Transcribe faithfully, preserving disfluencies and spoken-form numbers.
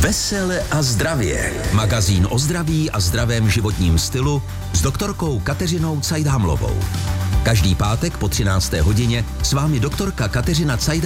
Vesele a zdravě. Magazín o zdraví a zdravém životním stylu s doktorkou Kateřinou Cajdhamlovou. Každý pátek po třinácté hodině s vámi doktorka Kateřina Cajdhamlová